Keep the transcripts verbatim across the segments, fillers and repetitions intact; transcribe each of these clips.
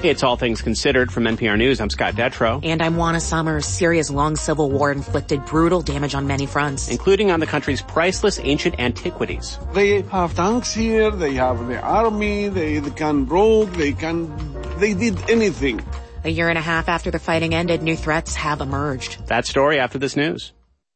It's All Things Considered from N P R News. I'm Scott Detrow. And I'm Juana Summers. Syria's long civil war inflicted brutal damage on many fronts, including on the country's priceless ancient antiquities. They have tanks here, they have the army, they, they can rogue, they can, they did anything. A year and a half after the fighting ended, new threats have emerged. That story after this news.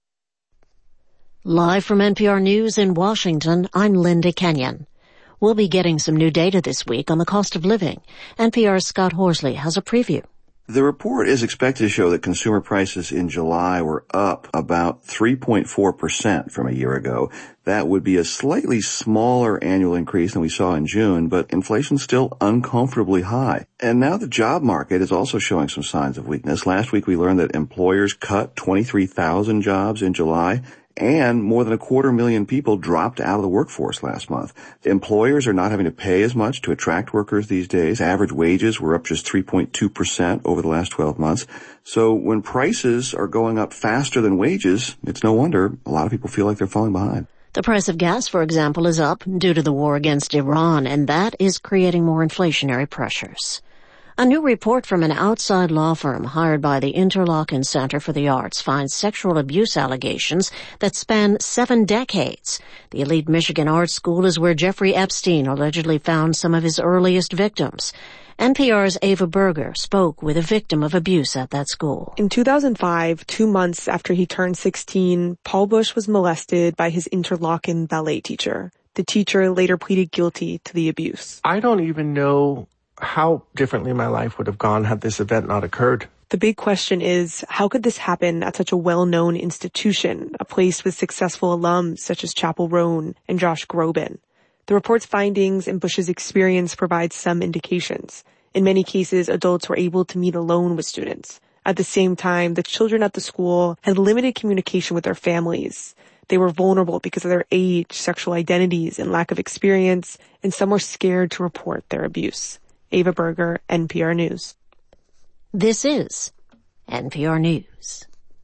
Live from N P R News in Washington, I'm Linda Kenyon. We'll be getting some new data this week on the cost of living. N P R's Scott Horsley has a preview. The report is expected to show that consumer prices in July were up about three point four percent from a year ago. That would be a slightly smaller annual increase than we saw in June, but inflation's still uncomfortably high. And now the job market is also showing some signs of weakness. Last week we learned that employers cut twenty-three thousand jobs in July, and more than a quarter million people dropped out of the workforce last month. Employers are not having to pay as much to attract workers these days. Average wages were up just three point two percent over the last twelve months. So when prices are going up faster than wages, it's no wonder a lot of people feel like they're falling behind. The price of gas, for example, is up due to the war against Iran, and that is creating more inflationary pressures. A new report from an outside law firm hired by the Interlochen Center for the Arts finds sexual abuse allegations that span seven decades. The elite Michigan Art School is where Jeffrey Epstein allegedly found some of his earliest victims. N P R's Ava Berger spoke with a victim of abuse at that school. In two thousand five, two months after he turned sixteen, Paul Bush was molested by his Interlochen ballet teacher. The teacher later pleaded guilty to the abuse. I don't even know how differently my life would have gone had this event not occurred. The big question is, how could this happen at such a well-known institution, a place with successful alums such as Chappell Roan and Josh Groban? The report's findings and Bush's experience provide some indications. In many cases, adults were able to meet alone with students. At the same time, the children at the school had limited communication with their families. They were vulnerable because of their age, sexual identities, and lack of experience, and some were scared to report their abuse. Ava Berger, N P R News. This is N P R News.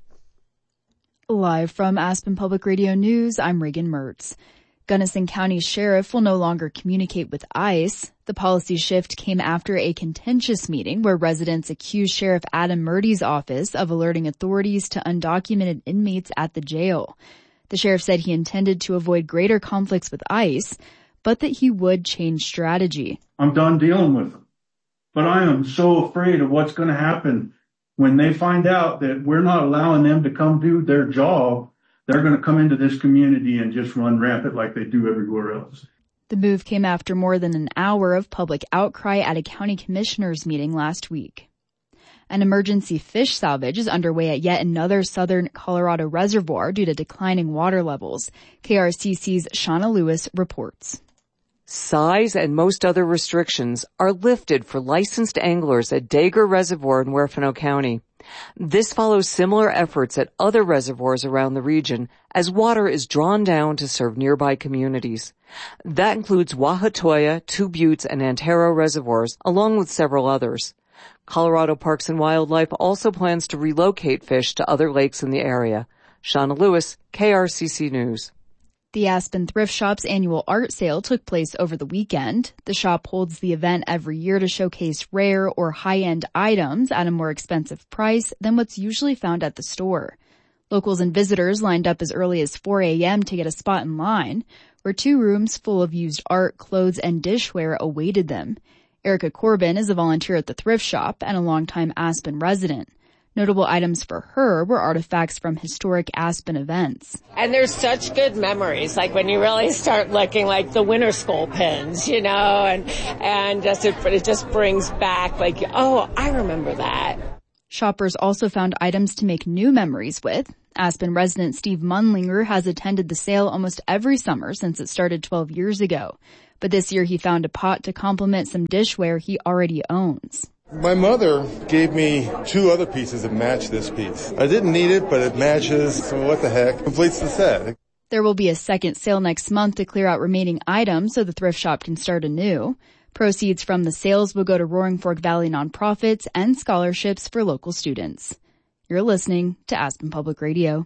Live from Aspen Public Radio News, I'm Reagan Mertz. Gunnison County Sheriff will no longer communicate with ICE. The policy shift came after a contentious meeting where residents accused Sheriff Adam Murdy's office of alerting authorities to undocumented inmates at the jail. The sheriff said he intended to avoid greater conflicts with ICE, but that he would change strategy. I'm done dealing with them. But I am so afraid of what's going to happen when they find out that we're not allowing them to come do their job. They're going to come into this community and just run rampant like they do everywhere else. The move came after more than an hour of public outcry at a county commissioners meeting last week. An emergency fish salvage is underway at yet another southern Colorado reservoir due to declining water levels. K R C C's Shauna Lewis reports. Size and most other restrictions are lifted for licensed anglers at Dager Reservoir in Huerfano County. This follows similar efforts at other reservoirs around the region as water is drawn down to serve nearby communities. That includes Wahatoya, Two Buttes, and Antero reservoirs, along with several others. Colorado Parks and Wildlife also plans to relocate fish to other lakes in the area. Shauna Lewis, K R C C News. The Aspen Thrift Shop's annual art sale took place over the weekend. The shop holds the event every year to showcase rare or high-end items at a more expensive price than what's usually found at the store. Locals and visitors lined up as early as four a.m. to get a spot in line, where two rooms full of used art, clothes, and dishware awaited them. Erica Corbin is a volunteer at the thrift shop and a longtime Aspen resident. Notable items for her were artifacts from historic Aspen events. And there's such good memories, like when you really start looking, like the winter school pins, you know, and and just it, it just brings back, like, oh, I remember that. Shoppers also found items to make new memories with. Aspen resident Steve Munlinger has attended the sale almost every summer since it started twelve years ago. But this year he found a pot to complement some dishware he already owns. My mother gave me two other pieces that match this piece. I didn't need it, but it matches, so what the heck, completes the set. There will be a second sale next month to clear out remaining items so the thrift shop can start anew. Proceeds from the sales will go to Roaring Fork Valley nonprofits and scholarships for local students. You're listening to Aspen Public Radio.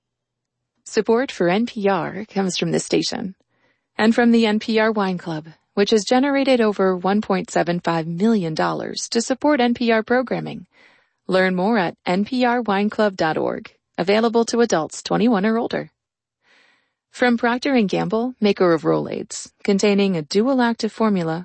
Support for N P R comes from this station and from the N P R Wine Club, which has generated over one point seven five million dollars to support N P R programming. Learn more at N P R wine club dot org. Available to adults twenty-one or older. From Procter and Gamble, maker of Rolaids, containing a dual active formula